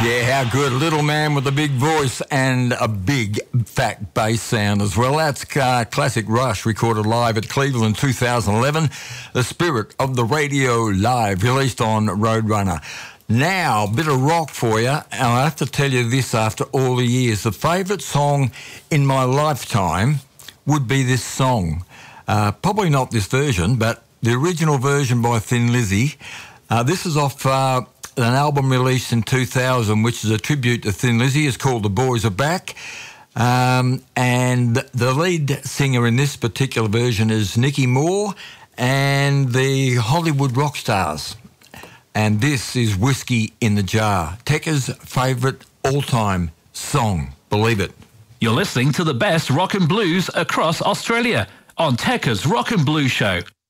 Yeah, how good. A little man with a big voice and a big fat bass sound as well. That's classic Rush, recorded live at Cleveland 2011. The Spirit of the Radio live, released on Roadrunner. Now, a bit of rock for you, and I have to tell you this after all the years. The favourite song in my lifetime would be this song. Probably not this version, but the original version by Thin Lizzy. This is off an album released in 2000, which is a tribute to Thin Lizzy. It's called The Boys Are Back. And the lead singer in this particular version is Nicky Moore and the Hollywood rock stars. And this is Whiskey in the Jar, Tekka's favourite all-time song. Believe it. You're listening to the best rock and blues across Australia on Tekka's Rock and Blues Show.